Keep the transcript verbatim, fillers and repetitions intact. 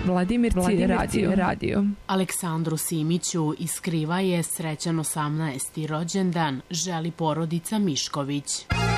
Vladimir radio. radio. Aleksandru Simiću iz Kriva je srećan osamnaesti rođendan želi porodica Mišković.